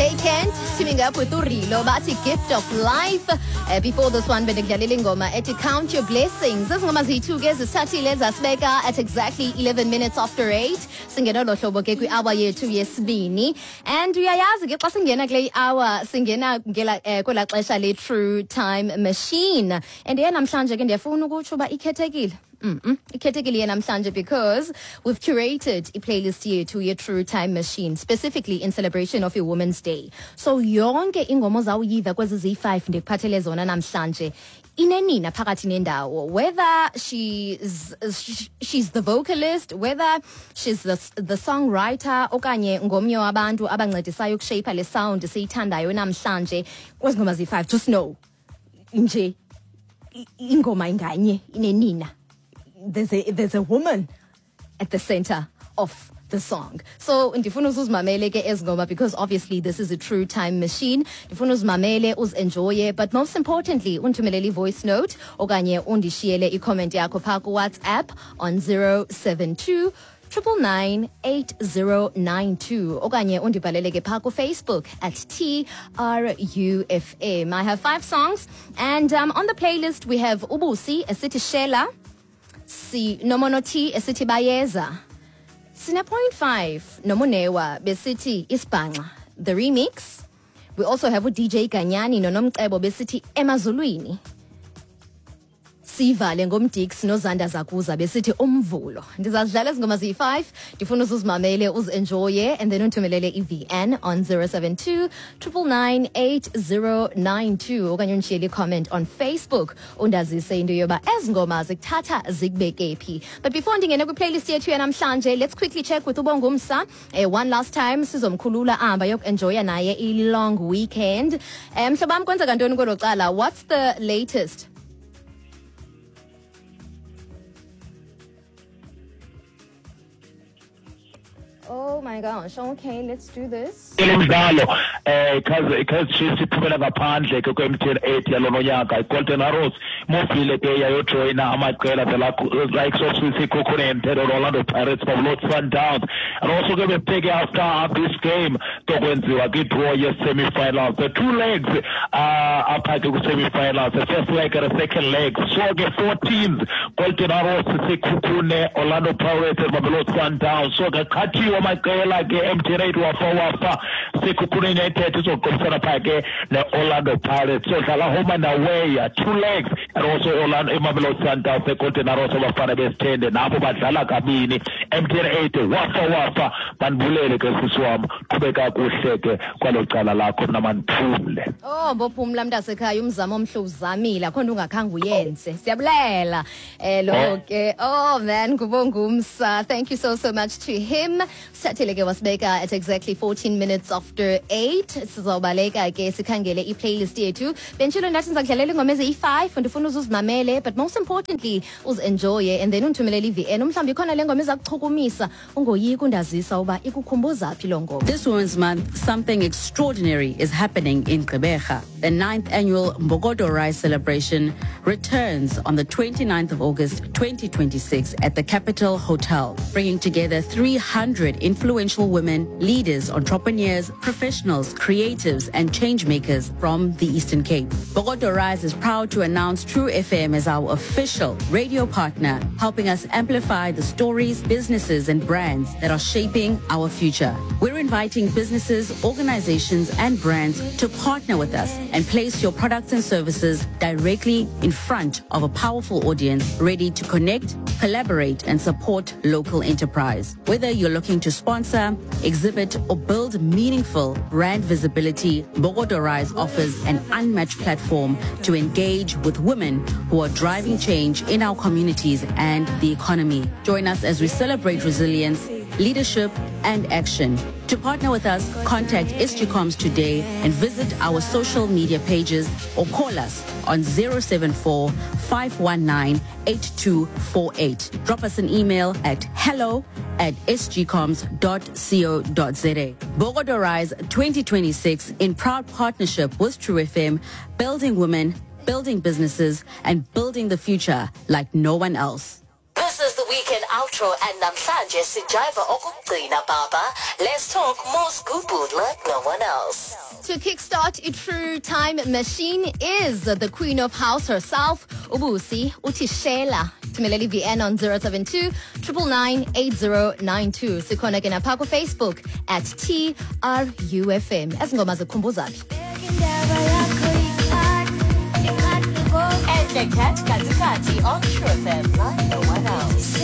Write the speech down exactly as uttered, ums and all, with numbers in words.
Weekend, teaming up with Urilo, Bati Gift of Life. Uh, before this one, Bedeklalili Ngoma, at Count Your Blessings. This Ngoma Zitu gets Sati Leza Speka at exactly eleven minutes after eight. Singena lo hlobo ke kwi-hour yethu yesibini. And uyayazi ke xa singena kule hour singena ngela kwela xesha le True Time Machine. And yena namhlanje ke ndiyafuna ukutsho uba ikhethekile. Mm-mm. Ikhetekile namhlanje because we've curated a playlist here to your True Time Machine, specifically in celebration of your Women's Day. So yonke ingoma zawuyiva kwezi zi-five ndikuphathele zona namhlanje inenina phakathi nendawo, whether she's she's the vocalist, whether she's the the songwriter okanye ngomnye wabantu abancedisayo ukushape le sound siyithandayo namhlanje kwezi ngoma zi-five. Just know nje ingoma inganye inenina. There's a there's a woman at the center of the song. So ndifuna uzimamele ke ezingoma because obviously this is a True Time Machine. Ndifuna uzimamele uzenjoye, but most importantly unthumelele voice note okanye undishiyele i-comment yakho pha ku WhatsApp on zero seven two nine nine eight zero nine two okanye undibhalele ke pha ku Facebook at T R U F M. I have five songs and um, on the playlist we have Ubusi esithi Shela, si Nomonoti esithi Bayeza, Sina point five Nomonewa besithi Isibhanxa the remix. We also have D J Ganyani noNomcebo besithi Emazulwini, Sivale ngomDix noZanda Zakuza besithi Umvulo. Ndizadlala izingoma zi-five, ndifuna uzimamele uzenjoye and then unthumelele i-V N on zero seven two nine nine eight zero nine two okanye undishiyele i-comment on Facebook undazise into yoba ezingoma zikuthatha zikubeke phi. But before ndingene kwi-playlist yethu yanamhlanje, let's quickly check with uBongumsa. Uh, one last time sizomkhulula ahamba yokuenjoya naye i-long weekend. Um, mhlobam kwenzeka ntoni kwelo cala? What's the latest? Oh my gosh, okay, let's do this. Imidlalo eh because she's siphumela ngaphandle ke M T N eight yalo nonyaka iGolden Arrows mobile ke yayojoina amaqela like so sisikhukhune and Orlando Pirates Mamelodi Sundowns, and also ke bebheke after this game tokwenziwa ke draw ye semi-finals, the two legs uh apha ke ku semi-finals, the first leg and the second leg. So ke four teams, Golden Arrows sisikhukhune, Orlando Pirates and Mamelodi Sundowns. So ke khathiwa amaqela ke M T N eight wafa wafa sikhukhune United izoqomisana pha ke ne Orlando Pirates. So dlala home and away, two legs, and also Orlando Mamelodi Sundowns the Golden Arrows abafana besithende nabo badlala kabini. M T N eight wafa wafa banibulele ke sisi wami, qhubeka kuhle ke kwalo cala lakho namanithule. Oh bophumla mntasekhaya umzamo omhle uzamile akhona ungakhange uyenze. Siyabulela. Eh lo ke oh man kubongumsa. Thank you so so much to him. Sathele ke wasibeka at exactly fourteen minutes after eight. Sizawubaleka ke sikhangele i-playlist yethu. Bentshilo ndathi ngizakudlalela ingoma ezi-five ndifuna uzuzimamele, but most importantly uzenjoye and then unthumelele i-V N. Mhlawumbe ikhona le ngoma ezakuchukumisa ungoyika undazisa uba ikukhumbuza phi lo ngoma. This Women's Month, something extraordinary is happening in Gqeberha. The ninth annual Mbogodo Rise celebration returns on the twenty-ninth of August twenty twenty-six at the Capital Hotel, bringing together three hundred influential women, leaders, entrepreneurs, professionals, creatives, and change makers from the Eastern Cape. Mbogodo Rise is proud to announce True F M as our official radio partner, helping us amplify the stories, businesses, and brands that are shaping our future. We're inviting businesses, organizations, and brands to partner with us and place your products and services directly in front of a powerful audience ready to connect, collaborate, and support local enterprise. Whether you're looking to sponsor, exhibit, or build meaningful brand visibility, Mbogodo Rise offers an unmatched platform to engage with women who are driving change in our communities and the economy. Join us as we celebrate resilience, leadership, and action. To partner with us, contact S G Coms today and visit our social media pages or call us on zero seven four five one nine eight two four eight. Drop us an email at hello at s g coms dot co dot z a. Mbogodo Rise twenty twenty-six in proud partnership with True F M, building women, building businesses, and building the future like no one else. This is the weekend outro and namhlanje sijiva okugcina baba. Let's talk more scoop like no someone else. To kickstart a true time machine is the Queen of House herself, Ubusi Utishela. Tumeleli V N on zero seven two, nine nine eight zero nine two. Sikhona ke napha ku Facebook at T R U F M. Ezingoma zikhumbuzaphi? And the cat Katikati on True F M.